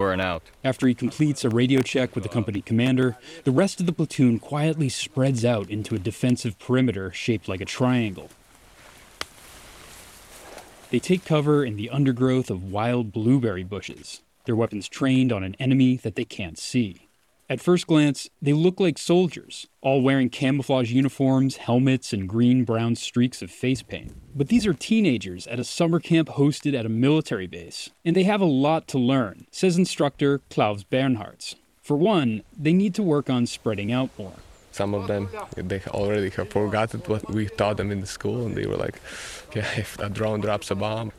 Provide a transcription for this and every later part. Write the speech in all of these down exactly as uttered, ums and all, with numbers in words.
over and out. After he completes a radio check with the company commander, the rest of the platoon quietly spreads out into a defensive perimeter shaped like a triangle. They take cover in the undergrowth of wild blueberry bushes, their weapons trained on an enemy that they can't see. At first glance, they look like soldiers, all wearing camouflage uniforms, helmets, and green-brown streaks of face paint. But these are teenagers at a summer camp hosted at a military base, and they have a lot to learn, says instructor Klaus Bernhards. For one, they need to work on spreading out more. Some of them, they already have forgotten what we taught them in the school, and they were like, yeah, if a drone drops a bomb,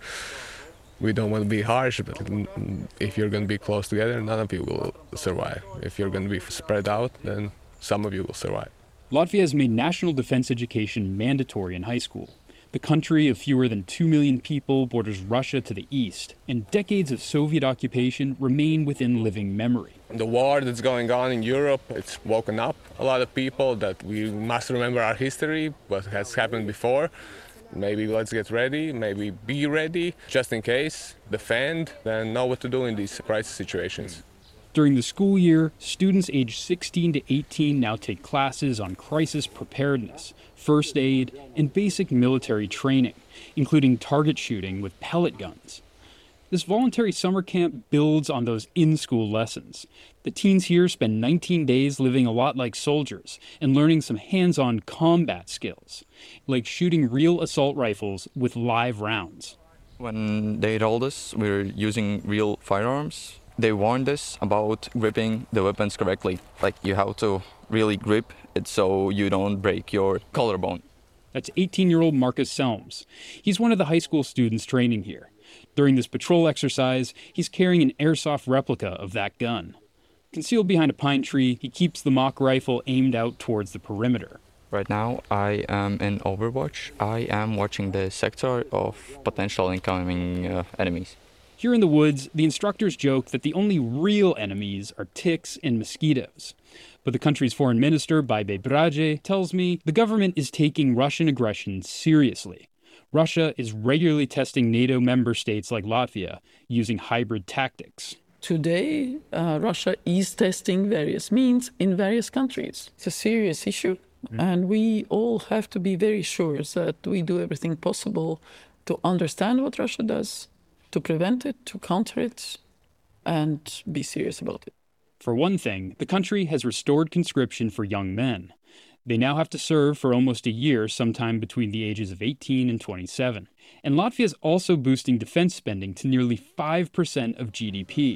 we don't want to be harsh, but if you're going to be close together, none of you will survive. If you're going to be spread out, then some of you will survive. Latvia has made national defense education mandatory in high school. The country of fewer than two million people borders Russia to the east, and decades of Soviet occupation remain within living memory. The war that's going on in Europe, it's woken up a lot of people that we must remember our history, what has happened before. Maybe let's get ready, maybe be ready, just in case, defend, then know what to do in these crisis situations. During the school year, students aged sixteen to eighteen now take classes on crisis preparedness, first aid, and basic military training, including target shooting with pellet guns. This voluntary summer camp builds on those in-school lessons. The teens here spend nineteen days living a lot like soldiers and learning some hands-on combat skills, like shooting real assault rifles with live rounds. When they told us we were using real firearms, they warned us about gripping the weapons correctly. Like, you have to really grip it so you don't break your collarbone. That's eighteen-year-old Marcus Selms. He's one of the high school students training here. During this patrol exercise, he's carrying an airsoft replica of that gun. Concealed behind a pine tree, he keeps the mock rifle aimed out towards the perimeter. Right now, I am in Overwatch. I am watching the sector of potential incoming uh, enemies. Here in the woods, the instructors joke that the only real enemies are ticks and mosquitoes. But the country's foreign minister, Baibe Braje, tells me the government is taking Russian aggression seriously. Russia is regularly testing NATO member states like Latvia using hybrid tactics. Today, uh, Russia is testing various means in various countries. It's a serious issue, mm-hmm. and we all have to be very sure that we do everything possible to understand what Russia does, to prevent it, to counter it, and be serious about it. For one thing, the country has restored conscription for young men. They now have to serve for almost a year sometime between the ages of eighteen and twenty-seven. And Latvia is also boosting defense spending to nearly five percent of G D P.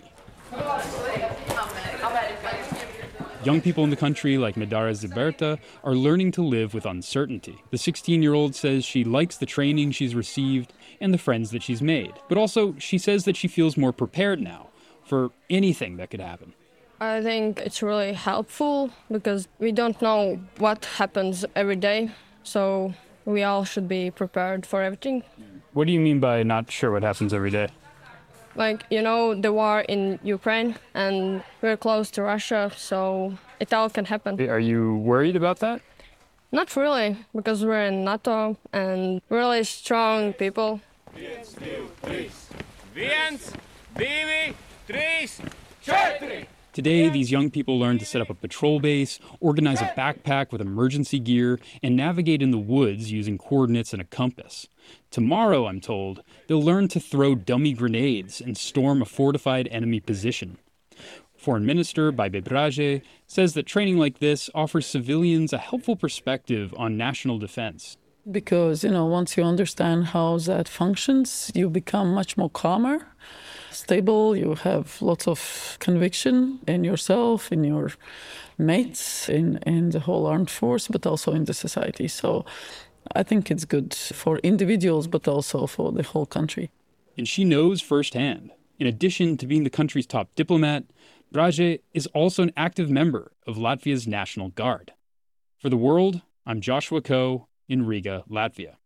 Young people in the country, like Medara Ziberta, are learning to live with uncertainty. The sixteen-year-old says she likes the training she's received and the friends that she's made. But also, she says that she feels more prepared now for anything that could happen. I think it's really helpful because we don't know what happens every day, so we all should be prepared for everything. What do you mean by not sure what happens every day? Like, you know, the war in Ukraine, and we're close to Russia, so it all can happen. Are you worried about that? Not really, because we're in NATO and really strong people. Viens, divi, trīs. Viens, divi, trīs, četri. Today, these young people learn to set up a patrol base, organize a backpack with emergency gear, and navigate in the woods using coordinates and a compass. Tomorrow, I'm told, they'll learn to throw dummy grenades and storm a fortified enemy position. Foreign Minister Baibe Braje says that training like this offers civilians a helpful perspective on national defense. Because, you know, once you understand how that functions, you become much more calmer, stable, you have lots of conviction in yourself, in your mates, in, in the whole armed force, but also in the society. So I think it's good for individuals, but also for the whole country. And she knows firsthand. In addition to being the country's top diplomat, Braje is also an active member of Latvia's National Guard. For The World, I'm Joshua Coe in Riga, Latvia.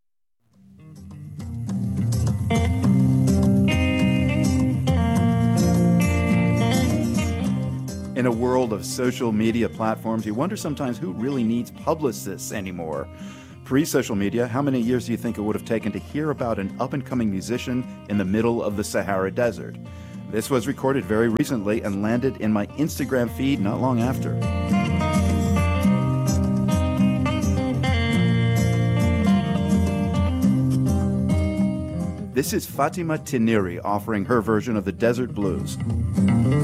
In a world of social media platforms, you wonder sometimes who really needs publicists anymore. Pre-social media, how many years do you think it would have taken to hear about an up-and-coming musician in the middle of the Sahara Desert? This was recorded very recently and landed in my Instagram feed not long after. This is Fatima Tiniri offering her version of the Desert Blues.